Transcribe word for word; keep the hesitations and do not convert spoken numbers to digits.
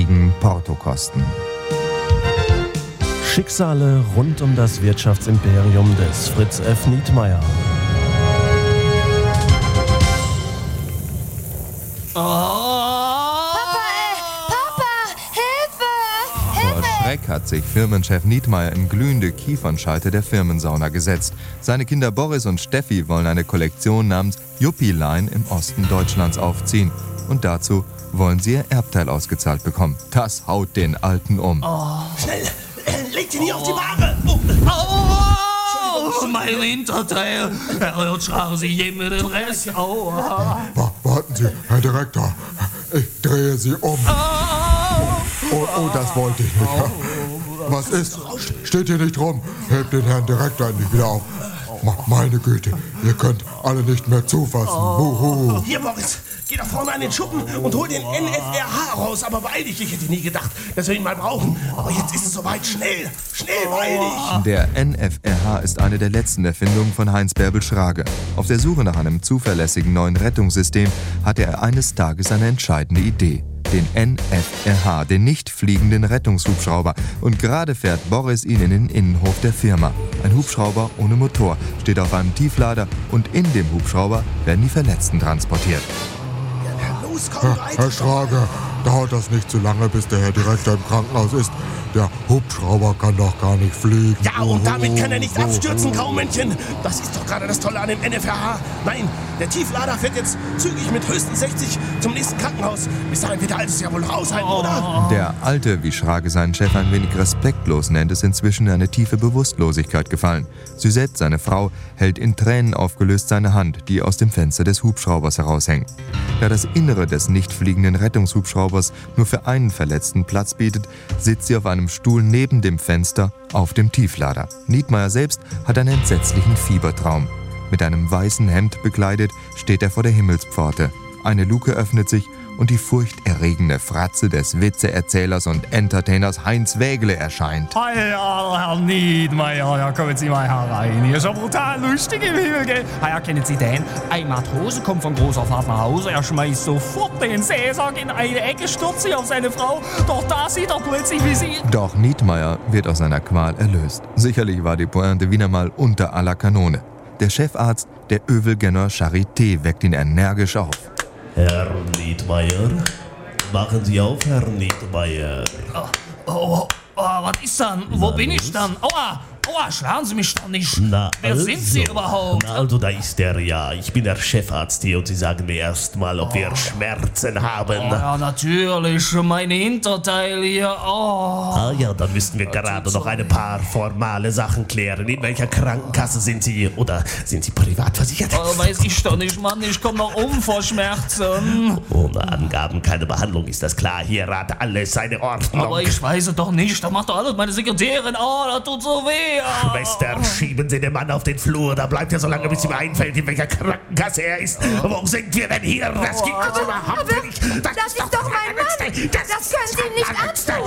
niedrigen Portokosten. Schicksale rund um das Wirtschaftsimperium des Fritz F. Nietmeyer. Oh. Papa, ey, Papa, Hilfe, Hilfe! Vor Schreck hat sich Firmenchef Nietmeyer im glühende Kiefernscheite der Firmensauna gesetzt. Seine Kinder Boris und Steffi wollen eine Kollektion namens Juppie-Line im Osten Deutschlands aufziehen. Und dazu wollen sie ihr Erbteil ausgezahlt bekommen. Das haut den Alten um. Oh. Schnell, äh, leg die nie auf die Ware! Oh. Oh, mein Hinterteil! Jetzt schlagen Sie jedem den Rest. Aua! Warten Sie, Herr Direktor. Ich drehe Sie um. Oh, oh, das wollte ich nicht. Was ist? Steht hier nicht rum. Hebt den Herrn Direktor endlich wieder auf. Meine Güte, ihr könnt alle nicht mehr zufassen. Huhu. Hier, Boris, geh da vorne an den Schuppen und hol den N F R H raus. Aber beeil dich, ich hätte nie gedacht, dass wir ihn mal brauchen. Aber jetzt ist es soweit. Schnell, schnell, beeil dich. Der N F R H ist eine der letzten Erfindungen von Heinz Bärbel Schrage. Auf der Suche nach einem zuverlässigen neuen Rettungssystem hatte er eines Tages eine entscheidende Idee. Den N F R H, den nicht fliegenden Rettungshubschrauber. Und gerade fährt Boris ihn in den Innenhof der Firma. Ein Hubschrauber ohne Motor steht auf einem Tieflader und in dem Hubschrauber werden die Verletzten transportiert. Los, komm, Herr, Herr Schrage, dauert das nicht zu lange, bis der Herr Direktor im Krankenhaus ist? Der Hubschrauber kann doch gar nicht fliegen. Ja, und damit kann er nicht abstürzen, Graumännchen. Das ist doch gerade das Tolle an dem N F R H. Nein, der Tieflader fährt jetzt zügig mit höchstens sechzig zum nächsten Krankenhaus. Bis dahin wird der Alte es ja wohl raushalten, oder? Der Alte, wie Schrage seinen Chef ein wenig respektlos nennt, ist inzwischen in eine tiefe Bewusstlosigkeit gefallen. Suzette, seine Frau, hält in Tränen aufgelöst seine Hand, die aus dem Fenster des Hubschraubers heraushängt. Da das Innere des nicht fliegenden Rettungshubschraubers nur für einen Verletzten Platz bietet, sitzt sie auf einem Stuhl neben dem Fenster auf dem Tieflader. Nietmeyer selbst hat einen entsetzlichen Fiebertraum. Mit einem weißen Hemd bekleidet steht er vor der Himmelspforte. Eine Luke öffnet sich und die furchterregende Fratze des Witzeerzählers und Entertainers Heinz Wägele erscheint. Hey, Herr Nietmeyer, ja, kommen Sie mal herein. Hier ist ja brutal lustig im Himmel, gell? Ah, ja, kennen Sie den? Ein Matrose kommt von großer Fahrt nach Hause, er schmeißt sofort den Seesack in eine Ecke, stürzt sich auf seine Frau, doch da sieht er plötzlich, wie sie... Doch Nietmeyer wird aus seiner Qual erlöst. Sicherlich war die Pointe wieder mal unter aller Kanone. Der Chefarzt der Övelgenner Charité weckt ihn energisch auf. Herr Nietmeyer, machen Sie auf, Herr Nietmeyer. Oh, oh, oh, was ist dann? Wo Na, bin los. ich dann? Aua, aua, schlagen Sie mich doch nicht. Na, Wer also, sind Sie überhaupt? Na, also, da ist er ja. Ich bin der Chefarzt hier und Sie sagen mir erst mal, ob wir Schmerzen haben. Oh, ja, natürlich, meine Hinterteile hier. Oh. Ah ja, dann müssten wir gerade noch ein paar formale Sachen klären. In welcher Krankenkasse sind Sie? Oder sind Sie privat versichert? Oh, weiß ich doch nicht, Mann. Ich komme noch um vor Schmerzen. Ohne Angaben keine Behandlung, ist das klar. Hier hat alles seine Ordnung. Aber ich weiß es doch nicht. Da macht doch alles meine Sekretärin. Oh, das tut so weh. Oh. Schwester, schieben Sie den Mann auf den Flur. Da bleibt er so lange, bis ihm einfällt, in welcher Krankenkasse er ist. Wo sind wir denn hier? Das gibt es überhaupt nicht. Das ist doch mein Mann. Das können Sie nicht antun.